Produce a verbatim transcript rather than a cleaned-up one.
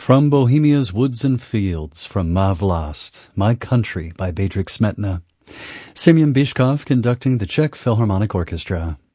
From Bohemia's Woods and Fields, from Ma Vlast, My Country by Bedřich Smetana. Semyon Bychkov conducting the Czech Philharmonic Orchestra.